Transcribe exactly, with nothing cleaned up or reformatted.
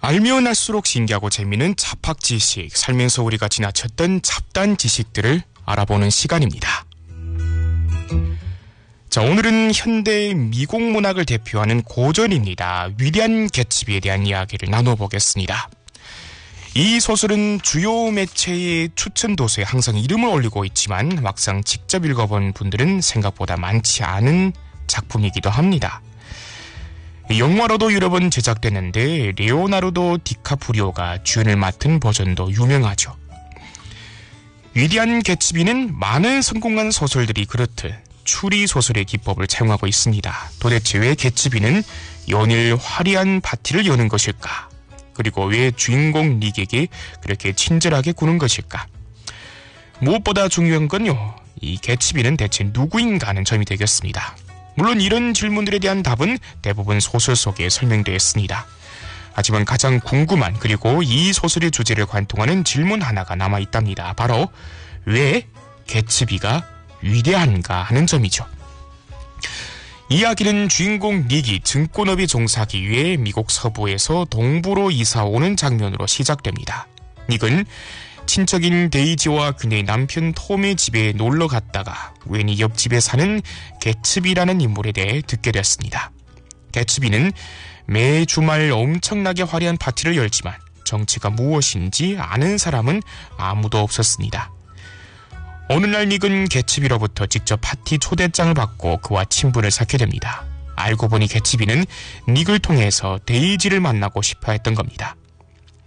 알면 알수록 신기하고 재미있는 잡학 지식, 살면서 우리가 지나쳤던 잡단 지식들을 알아보는 시간입니다. 자, 오늘은 현대 미국 문학을 대표하는 고전입니다. 위대한 개츠비에 대한 이야기를 나눠보겠습니다. 이 소설은 주요 매체의 추천 도서에 항상 이름을 올리고 있지만 막상 직접 읽어본 분들은 생각보다 많지 않은 작품이기도 합니다. 영화로도 여러 번 제작됐는데 레오나르도 디카프리오가 주연을 맡은 버전도 유명하죠. 위대한 개츠비는 많은 성공한 소설들이 그렇듯 추리 소설의 기법을 사용하고 있습니다. 도대체 왜 개츠비는 연일 화려한 파티를 여는 것일까? 그리고 왜 주인공 닉에게 그렇게 친절하게 구는 것일까? 무엇보다 중요한 건요, 이 개츠비는 대체 누구인가 하는 점이 되겠습니다. 물론 이런 질문들에 대한 답은 대부분 소설 속에 설명되어 있습니다. 하지만 가장 궁금한, 그리고 이 소설의 주제를 관통하는 질문 하나가 남아있답니다. 바로 왜 개츠비가 위대한가 하는 점이죠. 이야기는 주인공 닉이 증권업에 종사하기 위해 미국 서부에서 동부로 이사오는 장면으로 시작됩니다. 닉은 친척인 데이지와 그녀의 남편 톰의 집에 놀러 갔다가 우연히 옆집에 사는 개츠비라는 인물에 대해 듣게 됐습니다. 개츠비는 매 주말 엄청나게 화려한 파티를 열지만 정체가 무엇인지 아는 사람은 아무도 없었습니다. 어느 날 닉은 개츠비로부터 직접 파티 초대장을 받고 그와 친분을 쌓게 됩니다. 알고 보니 개츠비는 닉을 통해서 데이지를 만나고 싶어 했던 겁니다.